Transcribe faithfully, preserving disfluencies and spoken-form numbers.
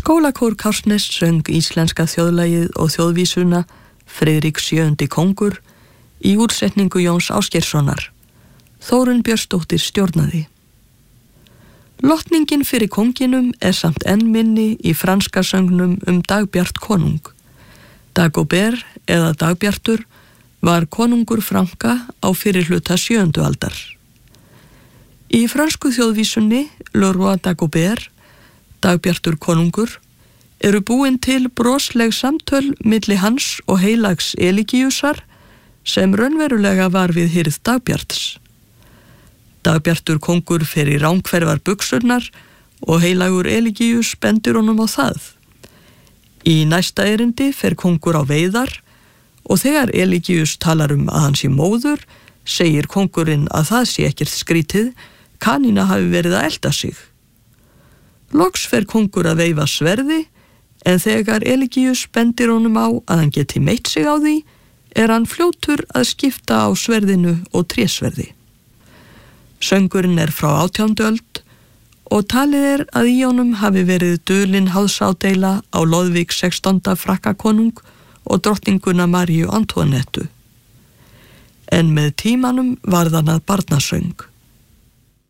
Skólakór Kársnes söng íslenska þjóðlagið og þjóðvísuna Friðrik sjöundi kóngur í útsetningu Jóns Ásgeirssonar. Þórunn Björnsdóttir stjórnaði. Lotningin fyrir kónginum er samt enn minni í franska söngnum um Dagbjart konung. Dagobert eða Dagbjartur var konungur Franka á fyrirhluta sjöundu aldar. Í fransku þjóðvísunni Le Roi Dagobert, Dagbjartur konungur, eru búin til brosleg samtöl milli hans og heilags Eligíusar sem raunverulega var við hirð Dagbjarts. Dagbjartur konungur fer í ránkverfar buksurnar og heilagur Eligíus bendir honum á það. Í næsta erindi fer konungur á veiðar og þegar Eligíus talar um að hann sé móður, segir konungurinn að það sé ekkert skrítið, kanína hafi verið að elda sig. Loks fer konungur að veifa sverði, en þegar Eligíus bendir honum á að hann geti meitt sig á því, er hann fljótur að skipta á sverðinu og trésverði. Söngurinn er frá átjándu öld og talið er að í honum hafi verið dulin háðsádeila á Loðvík sextánda frakkakonung og drottninguna Maríu Antoinettu. En með tímanum varð hann að barnasöng.